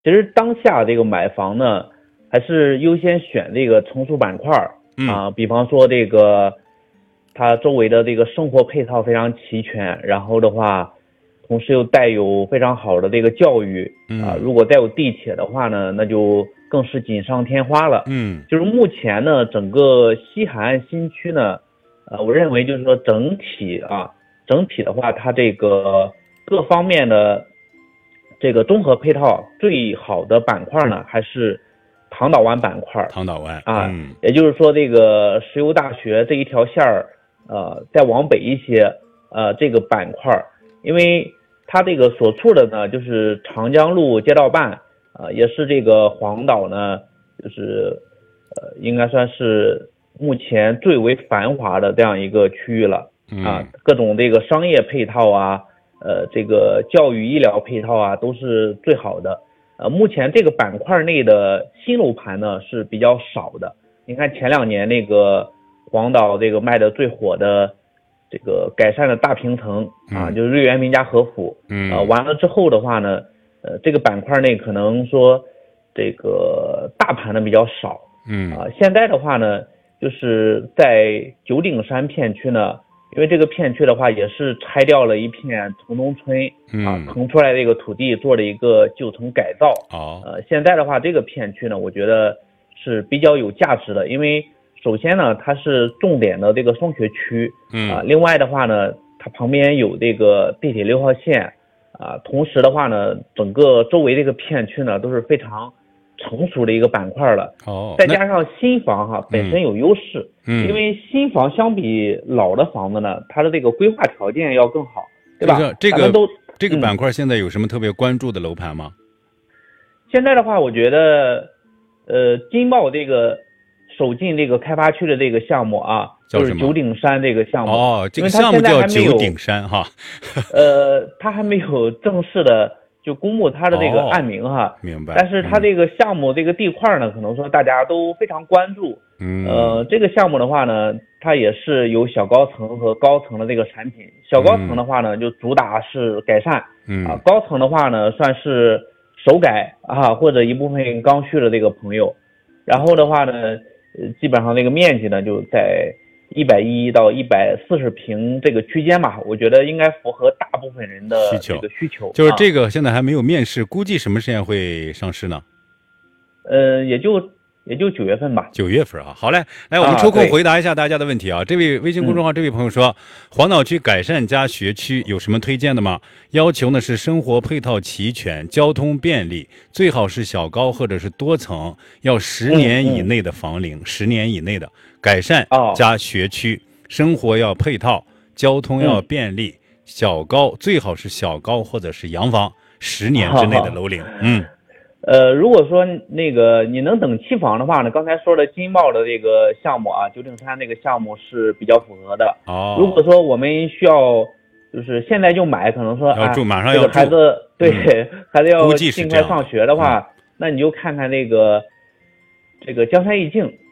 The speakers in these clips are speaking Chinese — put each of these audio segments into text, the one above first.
其实当下这个买房呢，还是优先选这个成熟板块比方说这个它周围的这个生活配套非常齐全，然后的话，同时又带有非常好的这个教育如果带有地铁的话呢，那就更是锦上添花了。就是目前呢，整个西海岸新区呢，我认为就是说整体的话，它这个各方面的这个综合配套最好的板块呢，还是唐岛湾板块。 唐岛湾也就是说这个石油大学这一条线再往北一些这个板块，因为它这个所处的呢就是长江路街道办也是这个黄岛呢就是应该算是目前最为繁华的这样一个区域了各种这个商业配套这个教育医疗配套都是最好的。目前这个板块内的新楼盘呢是比较少的。你看前2年那个黄岛这个卖的最火的这个改善的大平层就是瑞园名家和府完了之后的话呢这个板块内可能说这个大盘的比较少现在的话呢就是在九鼎山片区呢，因为这个片区的话也是拆掉了一片城中村腾出来的一个土地做了一个旧城改造现在的话这个片区呢我觉得是比较有价值的，因为首先呢它是重点的这个双学区另外的话呢它旁边有这个地铁6号线同时的话呢整个周围这个片区呢都是非常成熟的一个板块了再加上新房本身有优势因为新房相比老的房子呢它的这个规划条件要更好，对吧？ 这个板块现在有什么特别关注的楼盘吗？ 现在的话我觉得金茂这个首进这个开发区的这个项目就是九鼎山这个项目这个项目叫九鼎山它还没有正式的就公布它的这个案名明白。 但是它这个项目这个地块呢可能说大家都非常关注这个项目的话呢它也是有小高层和高层的这个产品，小高层的话呢就主打是改善高层的话呢算是手改或者一部分刚需的这个朋友，然后的话呢基本上这个面积呢就在110到140平这个区间吧，我觉得应该符合大部分人的这个需求。 就是这个现在还没有面世，估计什么时间会上市呢？ 也就9月份吧。 9月份好嘞，来我们抽空回答一下大家的问题这位微信公众号这位朋友说黄岛区改善加学区有什么推荐的吗？要求呢是生活配套齐全，交通便利，最好是小高或者是多层，要10年以内的房龄，10年以内的改善加学区生活要配套，交通要便利小高最好是小高或者是洋房，10年之内的楼龄如果说那个你能等期房的话呢，刚才说的金茂的这个项目九鼎山这个项目是比较符合的如果说我们需要就是现在就买，可能说要住马上要住孩子孩子要尽快上学的话那你就看看这个江山逸境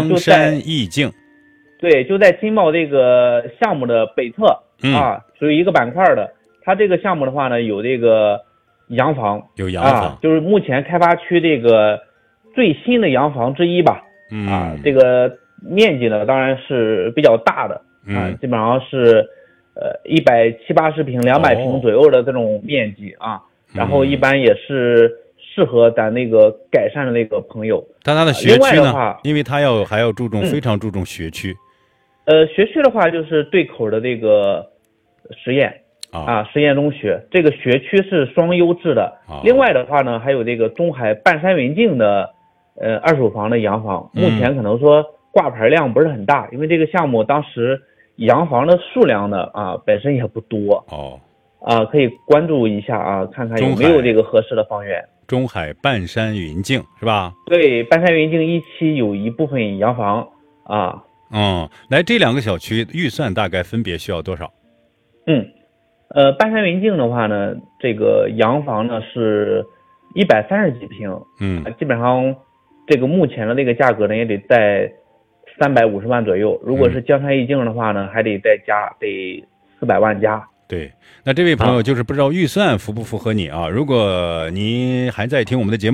对，就在金茂这个项目的北侧属于一个板块的。它这个项目的话呢有这个洋房就是目前开发区这个最新的洋房之一吧这个面积呢当然是比较大的基本上是170-80平200平左右的这种面积然后一般也是适合咱那个改善的那个朋友。 但它的学区呢因为它还要注重非常注重学区学区的话就是对口的这个实验实验中学，这个学区是双优质的另外的话呢还有这个中海半山云境的二手房的洋房目前可能说挂牌量不是很大因为这个项目当时洋房的数量呢本身也不多可以关注一下看看有没有这个合适的房源。 中海半山云境是吧？ 对，半山云境1期有一部分洋房来这2个小区预算大概分别需要多少？ 半山云境的话呢这个洋房呢是130几平基本上这个目前的这个价格呢也得在350万左右，如果是江山逸境的话呢还得再加400万加对，那这位朋友就是不知道预算符不符合你啊？如果您还在听我们的节目。